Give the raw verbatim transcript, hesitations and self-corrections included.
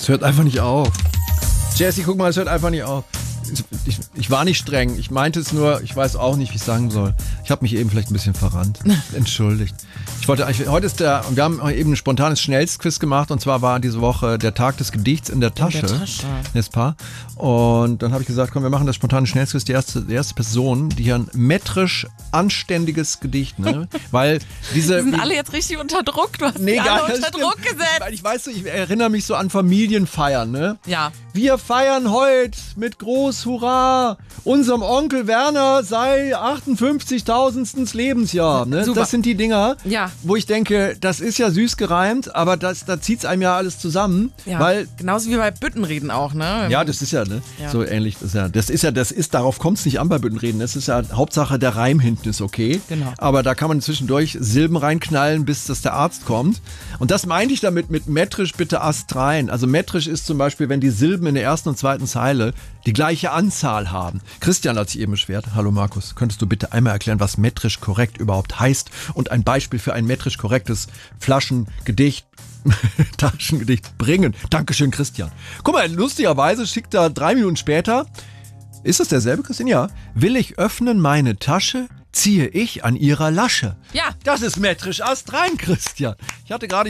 Es hört einfach nicht auf. Jessie, guck mal, es hört einfach nicht auf. Ich, ich war nicht streng. Ich meinte es nur, ich weiß auch nicht, wie ich es sagen soll. Ich habe mich eben vielleicht ein bisschen verrannt. Entschuldigt. Ich wollte eigentlich, heute ist der, wir haben eben ein spontanes Schnellsquiz gemacht und zwar war diese Woche der Tag des Gedichts in der Tasche. In der Tasche. N'est-ce? Und dann habe ich gesagt, komm, wir machen das spontane Schnellsquiz. Die erste, die erste Person, die hier ein metrisch anständiges Gedicht, ne? Weil diese. Die sind alle jetzt richtig unter Druck. Du hast nee, die alle gar, unter Druck gesetzt. Ich, ich weiß, ich erinnere mich so an Familienfeiern, ne? Ja. Wir feiern heute mit groß Hurra. Unserem Onkel Werner sei achtundfünfzigtausendstens Lebensjahr. Ne? Das sind die Dinger, ja. wo ich denke, das ist ja süß gereimt, aber das, da zieht es einem ja alles zusammen. Ja. Weil, genauso wie bei Büttenreden auch, ne? Ja, das ist ja, ne? Ja. So ähnlich. Das ist ja, das ist ja, das ist, darauf kommt es nicht an bei Büttenreden. Das ist ja Hauptsache, der Reim hinten ist okay. Genau. Aber da kann man zwischendurch Silben reinknallen, bis das der Arzt kommt. Und das meinte ich damit mit metrisch bitte astrein. Also metrisch ist zum Beispiel, wenn die Silben in der ersten und zweiten Zeile die gleiche Anzahl haben. Christian hat sich eben beschwert. Hallo Markus, könntest du bitte einmal erklären, was metrisch korrekt überhaupt heißt und ein Beispiel für ein metrisch korrektes Flaschengedicht, Taschengedicht bringen? Dankeschön, Christian. Guck mal, lustigerweise schickt er drei Minuten später, ist das derselbe, Christian? Ja. Will ich öffnen meine Tasche, ziehe ich an ihrer Lasche. Ja. Das ist metrisch astrein, Christian. Ich hatte gerade